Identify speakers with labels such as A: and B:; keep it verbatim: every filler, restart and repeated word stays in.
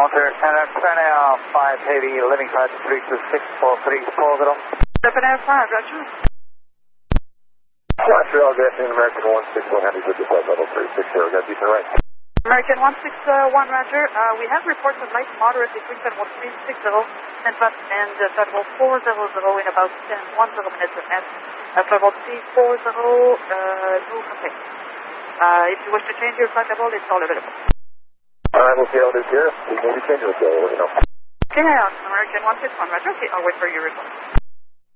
A: Montreal Canada, Canada five Heavy, Living Tide three two six four three four zero.
B: Canada five, Roger.
C: Montreal, good afternoon, American one six one Heavy, good to flight level three six zero, got decent right.
B: American one six one, Roger. Uh, we have reports of light moderate between Federal three six zero and, and uh, Federal four zero zero in about ten minutes of S. Uh, Federal three four zero, uh, no complaints. Uh, if you wish to change your flight level, it's all available.
C: Alright, we'll see how it is here. We may be changing it, so let me know.
B: Okay, American one six one, Roger. Okay, I'll wait for your report.